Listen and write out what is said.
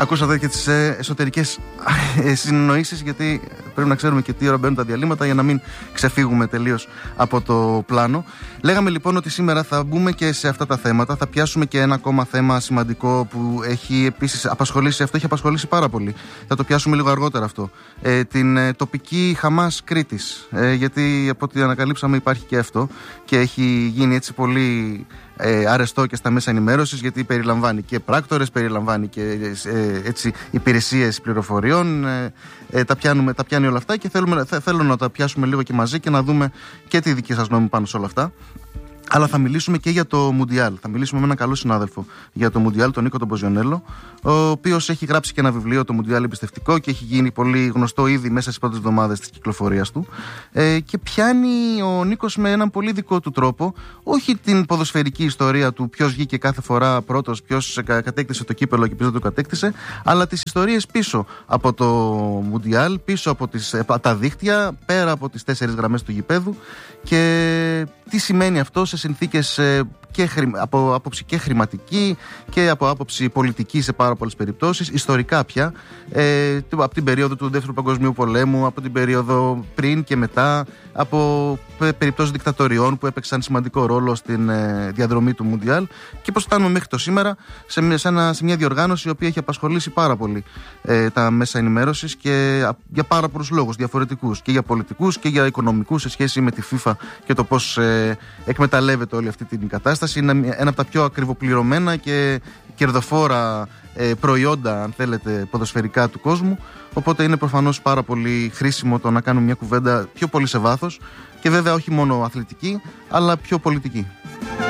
Ακούσατε και τις εσωτερικές συνεννοήσεις, γιατί πρέπει να ξέρουμε και τι ώρα μπαίνουν τα διαλύματα για να μην ξεφύγουμε τελείως από το πλάνο. Λέγαμε λοιπόν ότι σήμερα θα μπούμε και σε αυτά τα θέματα. Θα πιάσουμε και ένα ακόμα θέμα σημαντικό που έχει επίσης απασχολήσει, αυτό έχει απασχολήσει πάρα πολύ. Θα το πιάσουμε λίγο αργότερα αυτό. Την τοπική Χαμάς Κρήτης. Γιατί από ό,τι ανακαλύψαμε υπάρχει και αυτό και έχει γίνει έτσι πολύ αρεστό και στα μέσα ενημέρωσης, γιατί περιλαμβάνει και πράκτορες, περιλαμβάνει και έτσι υπηρεσίες πληροφοριών, τα πιάνει όλα αυτά και θέλω να τα πιάσουμε λίγο και μαζί και να δούμε και τη δική σας γνώμη πάνω σε όλα αυτά. Αλλά θα μιλήσουμε και για το Μουντιάλ. Θα μιλήσουμε με έναν καλό συνάδελφο για το Μουντιάλ, τον Νίκο τον Μποζιονέλο, ο οποίος έχει γράψει και ένα βιβλίο, το Μουντιάλ Εμπιστευτικό, και έχει γίνει πολύ γνωστό ήδη μέσα στις πρώτες εβδομάδες της κυκλοφορίας του. Και πιάνει ο Νίκος με έναν πολύ δικό του τρόπο, όχι την ποδοσφαιρική ιστορία του ποιος βγήκε κάθε φορά πρώτος, ποιος κατέκτησε το κύπελλο και ποιος δεν το κατέκτησε, αλλά τις ιστορίες πίσω από το Μουντιάλ, πίσω από τα δίχτυα, πέρα από τις 4 γραμμές του γηπέδου, και τι σημαίνει αυτό σε συνθήκες από άποψη και χρηματική και από άποψη πολιτική σε πάρα πολλές περιπτώσεις, ιστορικά πια, από την περίοδο του Δεύτερου Παγκοσμίου Πολέμου, από την περίοδο πριν και μετά, από περιπτώσεις δικτατοριών που έπαιξαν σημαντικό ρόλο στην διαδρομή του Μουντιάλ, και πώς φτάνουμε μέχρι το σήμερα σε μια διοργάνωση η οποία έχει απασχολήσει πάρα πολύ τα μέσα ενημέρωσης και για πάρα πολλούς λόγους διαφορετικούς, και για πολιτικούς και για οικονομικούς, σε σχέση με τη FIFA και το πώς εκμεταλλεύεται όλη αυτή την κατάσταση. Είναι ένα από τα πιο ακριβοπληρωμένα και κερδοφόρα προϊόντα, αν θέλετε, ποδοσφαιρικά του κόσμου. Οπότε είναι προφανώς πάρα πολύ χρήσιμο το να κάνουμε μια κουβέντα πιο πολύ σε βάθος, και βέβαια όχι μόνο αθλητική, αλλά πιο πολιτική.